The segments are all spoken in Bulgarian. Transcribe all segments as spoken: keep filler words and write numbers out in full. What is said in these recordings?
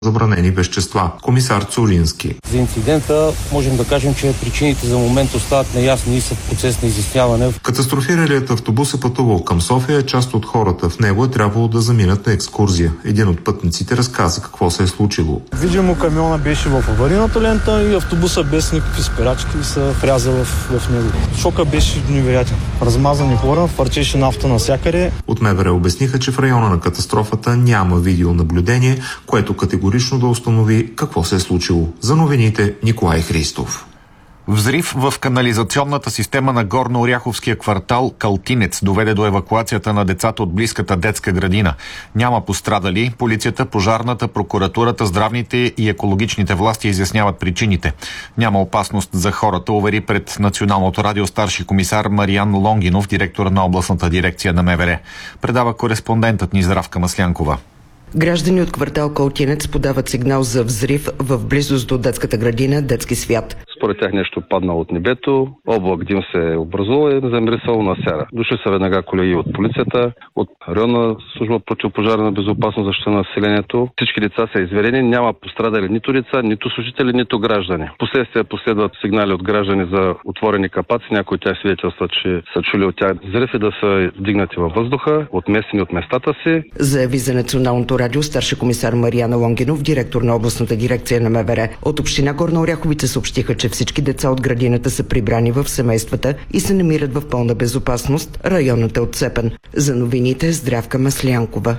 забранени вещества. Комисар Цурински. За инцидента можем да кажем, че причините за момент остават неясни и са в процес на изясняване. Катастрофиралият автобус е пътувал към София, част от хората в него е трябвало да заминат на екскурзия. Един от пътниците разказа какво се е случило. Видимо, камиона беше в аварийната лента и автобуса без никакви спирачки се вряза в, в него. Шока беше невероятен. Размазани хора, фърчеше нафта навсякъде. От МВР обясниха, че в района на катастрофата няма видеонаблюдение, което категорично да установи какво се е случило. За новините Николай Христов. Взрив в канализационната система на Горнооряховския квартал Калтинец доведе до евакуацията на децата от близката детска градина. Няма пострадали. Полицията, пожарната, прокуратурата, здравните и екологичните власти изясняват причините. Няма опасност за хората, увери пред Националното радио старши комисар Мариан Лонгинов, директор на областната дирекция на МВР. Предава кореспондентът ни Здравка Маслянкова. Граждани от квартал Калтинец подават сигнал за взрив в близост до детската градина Детски свят. Според тях нещо паднало от небето, облак дим се е образувал и замрисал на сяра. Дошли са веднага колеги от полицията, от районна служба противопожарна безопасност защита на населението. Всички деца са изверени, няма пострадали нито деца, нито служители, нито граждани. Последствия последват сигнали от граждани за отворени капаци, някои от тях свидетелстват, че са чули от тях взрив и да са вдигнати във въздуха, отместени от местата си. Заяви за Националното радио старши комисар Мариан Лонгинов, директор на областната дирекция на МВР. От община Горна Оряховица съобщиха, че всички деца от градината са прибрани в семействата и се намират в пълна безопасност. Районът е отцепен. За новините Здравка Маслянкова.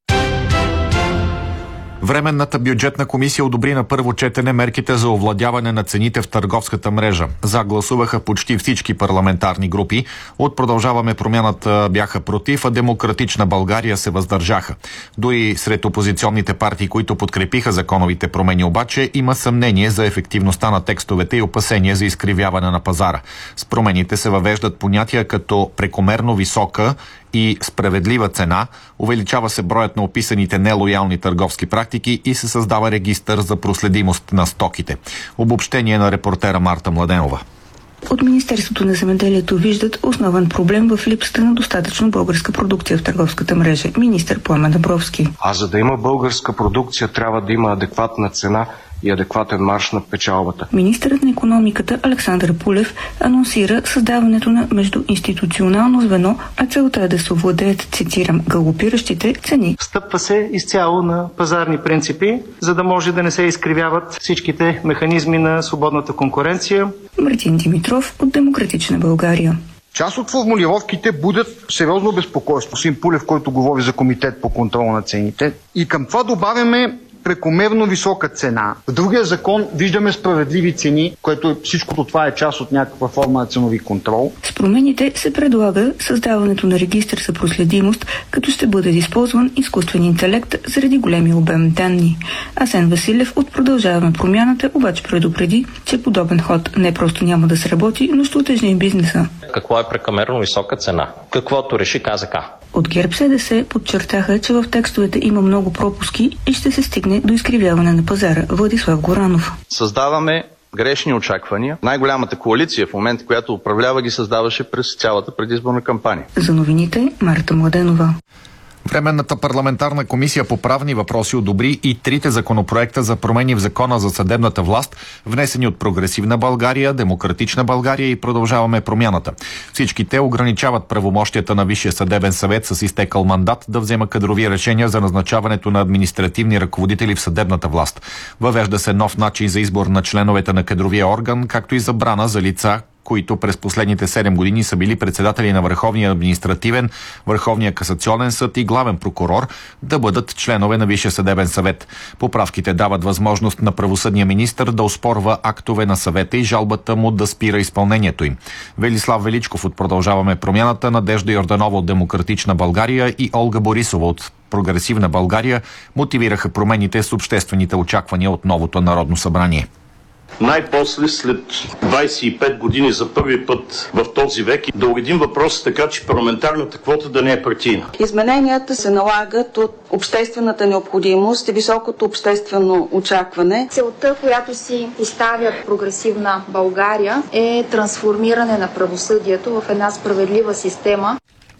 Временната бюджетна комисия одобри на първо четене мерките за овладяване на цените в търговската мрежа. За гласуваха почти всички парламентарни групи. От Продължаваме промяната бяха против, а Демократична България се въздържаха. Дори сред опозиционните партии, които подкрепиха законовите промени, обаче има съмнение за ефективността на текстовете и опасения за изкривяване на пазара. С промените се въвеждат понятия като прекомерно висока и справедлива цена, увеличава се броят на описаните нелоялни търговски практики и се създава регистър за проследимост на стоките. Обобщение на репортера Марта Младенова. От Министерството на земеделието виждат основен проблем в липсата на достатъчно българска продукция в търговската мрежа. Министър Пламен Абровски. А за да има българска продукция, трябва да има адекватна цена и адекватен марж на печалбата. Министърът на икономиката Александър Пулев анонсира създаването на междуинституционално звено, а целта е да се овладеят, цитирам, галопиращите цени. Стъпва се изцяло на пазарни принципи, за да може да не се изкривяват всичките механизми на свободната конкуренция. Мартин Димитров от Демократична България. Част от формулировките будят сериозно безпокойство. Син Пулев, който говори за комитет по контрол на цените. И към това добавяме прекомерно висока цена. В другия закон виждаме справедливи цени, което всичкото това е част от някаква форма на ценови контрол. С промените се предлага създаването на регистър за проследимост, като ще бъде използван изкуствен интелект заради големия обем данни. Асен Василев от Продължаваме промяната обаче предупреди, че подобен ход не просто няма да сработи, но ще утежни бизнеса. Какво е прекомерно висока цена? Каквото реши КЗК. От ГЕРБ СДС подчертаха, че в текстовете има много пропуски и ще се стигне до изкривяване на пазара. Владислав Горанов. Създаваме грешни очаквания. Най-голямата коалиция в момента, която управлява, ги създаваше през цялата предизборна кампания. За новините Марта Младенова. Временната парламентарна комисия по правни въпроси одобри и трите законопроекта за промени в Закона за съдебната власт, внесени от Прогресивна България, Демократична България и Продължаваме промяната. Всички те ограничават правомощията на Висшия съдебен съвет с изтекал мандат да взема кадрови решения за назначаването на административни ръководители в съдебната власт. Въвежда се нов начин за избор на членовете на кадровия орган, както и забрана за лица, които през последните седем години са били председатели на Върховния административен, Върховния касационен съд и главен прокурор, да бъдат членове на Висшия съдебен съвет. Поправките дават възможност на правосъдния министър да оспорва актове на съвета и жалбата му да спира изпълнението им. Велислав Величков от Продължаваме промяната, Надежда Йорданова от Демократична България и Олга Борисова от Прогресивна България мотивираха промените с обществените очаквания от новото Народно събрание. Най-после, след двадесет и пет години за първи път в този век, да уредим въпроса така, че парламентарната квота да не е партийна. Измененията се налагат от обществената необходимост и високото обществено очакване. Целта, която си поставя Прогресивна България, е трансформиране на правосъдието в една справедлива система.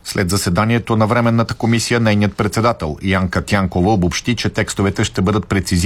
След заседанието на Временната комисия, нейният председател Янка Тянкова обобщи, че текстовете ще бъдат прецизирани